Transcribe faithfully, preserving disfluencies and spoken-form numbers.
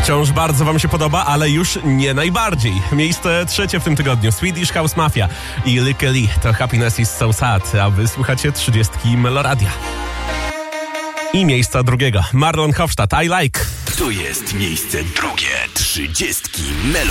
Wciąż bardzo wam się podoba, ale już nie najbardziej. Miejsce trzecie w tym tygodniu. Swedish House Mafia i Lykke Li. To Happiness is so sad, a wy słuchacie trzydziestki Meloradia. I miejsca drugiego. Marlon Hofstadt, I Like. To jest miejsce drugie, trzydziestki Melo.